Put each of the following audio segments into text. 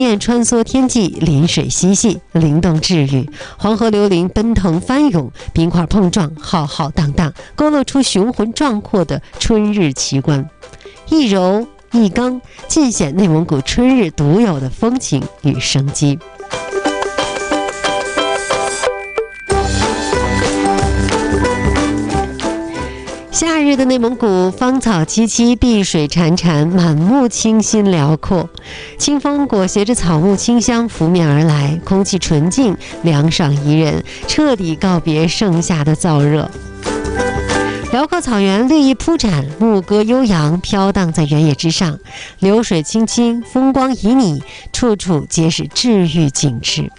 燕穿梭天际，临水嬉戏，灵动治愈；黄河流林奔腾翻涌，冰块碰撞，浩浩荡荡，勾勒出雄浑壮阔的春日奇观。一柔一刚，尽显内蒙古春日独有的风情与生机。夏日的内蒙古，芳草萋萋，碧水潺潺，满目清新辽阔。清风裹挟着草木清香拂面而来，空气纯净，凉爽宜人，彻底告别盛夏的燥热。辽阔草原绿意铺展，牧歌悠扬，飘荡在原野之上，流水清清，风光旖旎，处处皆是治愈景致。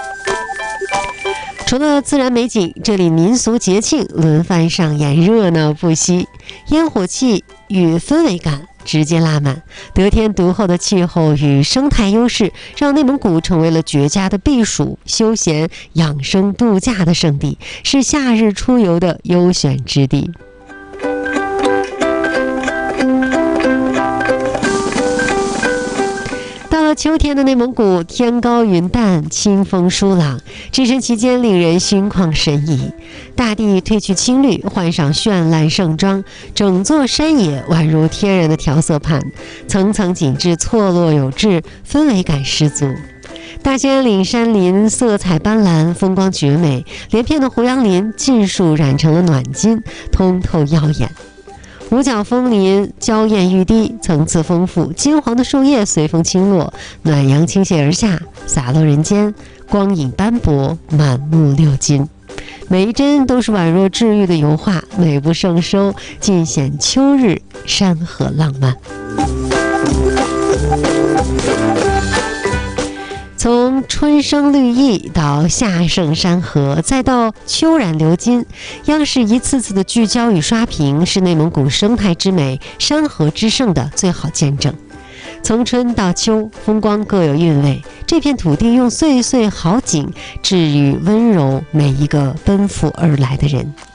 除了自然美景，这里民俗节庆轮番上演，热闹不息，烟火气与氛围感直接拉满。得天独厚的气候与生态优势，让内蒙古成为了绝佳的避暑、休闲、养生度假的胜地，是夏日出游的优选之地。秋天的内蒙古，天高云淡，清风舒朗，置身其间令人心旷神怡。大地褪去青绿，换上绚烂盛装，整座山野宛如天然的调色盘，层层景致错落有致，氛围感十足。大兴安岭山林色彩斑斓，风光绝美，连片的胡杨林尽数染成了暖金，通透耀眼。五角枫林娇艳欲滴，层次丰富，金黄的树叶随风轻落，暖阳倾泻而下，洒落人间，光影斑驳，满目鎏金。每一帧都是宛若治愈的油画，美不胜收，尽显秋日山河浪漫。从春生绿意到夏盛山河，再到秋染流金，央视一次次的聚焦与刷屏，是内蒙古生态之美、山河之盛的最好见证。从春到秋，风光各有韵味，这片土地用岁岁好景治愈温柔每一个奔赴而来的人。